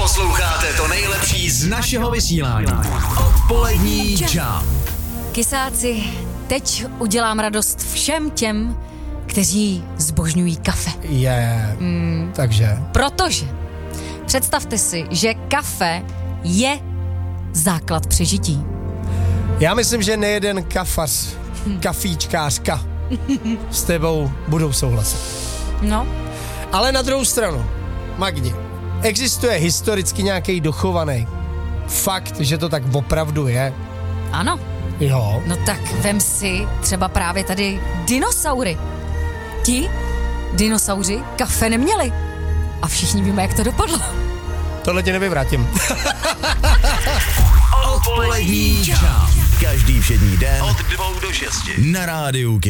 Posloucháte to nejlepší z našeho vysílání. Odpolední Jam. Kysáci, teď udělám radost všem těm, kteří zbožňují kafe. Takže. Protože představte si, že kafe je základ přežití. Já myslím, že nejeden kafař, kafíčkářka s tebou budou souhlasit. No. Ale na druhou stranu, Magdi, existuje historicky nějaký dochovaný fakt, že to tak opravdu je? Ano. Jo. No tak vem si třeba právě tady dinosaury. Ti dinosauři kafe neměli. A všichni víme, jak to dopadlo. Tohle tě nevyvrátím. Odpolední Jam. Každý všední den od 2 do 6 na rádiu